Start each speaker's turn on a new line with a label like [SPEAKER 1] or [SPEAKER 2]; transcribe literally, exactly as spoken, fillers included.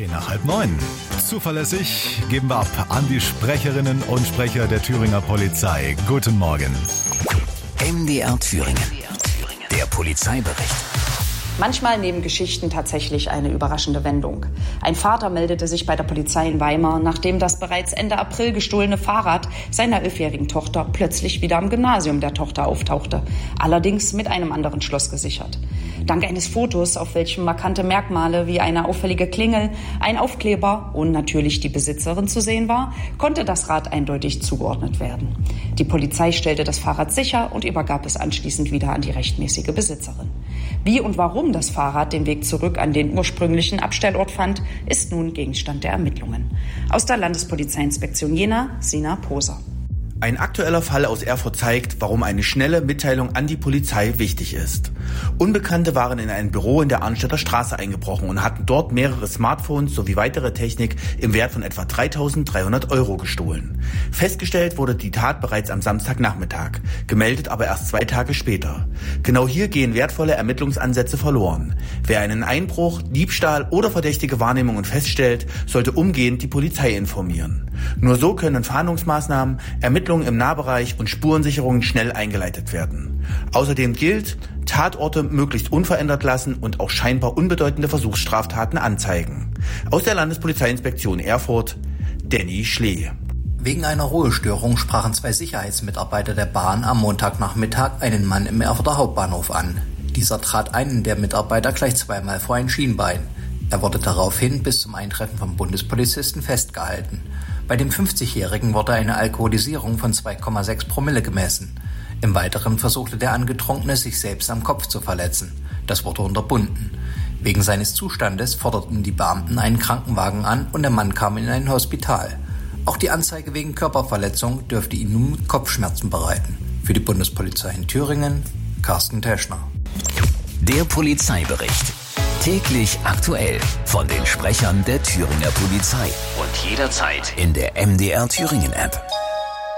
[SPEAKER 1] nach halb neun. Zuverlässig geben wir ab an die Sprecherinnen und Sprecher der Thüringer Polizei. Guten Morgen.
[SPEAKER 2] M D R Thüringen. Der Polizeibericht.
[SPEAKER 3] Manchmal nehmen Geschichten tatsächlich eine überraschende Wendung. Ein Vater meldete sich bei der Polizei in Weimar, nachdem das bereits Ende April gestohlene Fahrrad seiner elfjährigen Tochter plötzlich wieder am Gymnasium der Tochter auftauchte. Allerdings mit einem anderen Schloss gesichert. Dank eines Fotos, auf welchem markante Merkmale wie eine auffällige Klingel, ein Aufkleber und natürlich die Besitzerin zu sehen war, konnte das Rad eindeutig zugeordnet werden. Die Polizei stellte das Fahrrad sicher und übergab es anschließend wieder an die rechtmäßige Besitzerin. Wie und warum das Fahrrad den Weg zurück an den ursprünglichen Abstellort fand, ist nun Gegenstand der Ermittlungen. Aus der Landespolizeiinspektion Jena, Sina Poser.
[SPEAKER 4] Ein aktueller Fall aus Erfurt zeigt, warum eine schnelle Mitteilung an die Polizei wichtig ist. Unbekannte waren in ein Büro in der Arnstädter Straße eingebrochen und hatten dort mehrere Smartphones sowie weitere Technik im Wert von etwa dreitausenddreihundert Euro gestohlen. Festgestellt wurde die Tat bereits am Samstagnachmittag, gemeldet aber erst zwei Tage später. Genau hier gehen wertvolle Ermittlungsansätze verloren. Wer einen Einbruch, Diebstahl oder verdächtige Wahrnehmungen feststellt, sollte umgehend die Polizei informieren. Nur so können Fahndungsmaßnahmen, Ermittlungen im Nahbereich und Spurensicherungen schnell eingeleitet werden. Außerdem gilt, Tatorte möglichst unverändert lassen und auch scheinbar unbedeutende Versuchsstraftaten anzeigen. Aus der Landespolizeiinspektion Erfurt, Danny Schlee.
[SPEAKER 5] Wegen einer Ruhestörung sprachen zwei Sicherheitsmitarbeiter der Bahn am Montagnachmittag einen Mann im Erfurter Hauptbahnhof an. Dieser trat einen der Mitarbeiter gleich zweimal vor ein Schienbein. Er wurde daraufhin bis zum Eintreffen vom Bundespolizisten festgehalten. Bei dem fünfzigjährigen wurde eine Alkoholisierung von zwei Komma sechs Promille gemessen. Im Weiteren versuchte der Angetrunkene, sich selbst am Kopf zu verletzen. Das wurde unterbunden. Wegen seines Zustandes forderten die Beamten einen Krankenwagen an und der Mann kam in ein Hospital. Auch die Anzeige wegen Körperverletzung dürfte ihn nun Kopfschmerzen bereiten. Für die Bundespolizei in Thüringen, Carsten Teschner.
[SPEAKER 2] Der Polizeibericht. Täglich aktuell von den Sprechern der Thüringer Polizei und jederzeit in der M D R Thüringen App.